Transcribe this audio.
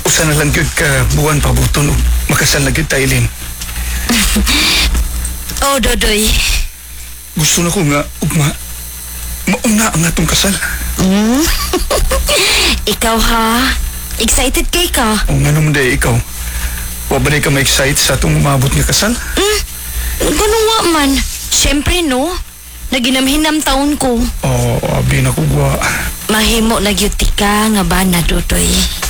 usa na lang gyud ka buwan pabuton ug makasal na gyud ta, Eileen. Oh, Dodoy. Gusto na ko nga ugma mauna ang atong kasal. Ikaw ha? Excited kay ka? O nga naman day ikaw. Wa ba day ka ma-excite sa atong umabot nga kasal? Ganun nga man. Siyempre no. Naginamhinam taon ko. Oh, abi na ko gwa. Mahimo na gyud ka nga ba na, Dodoy?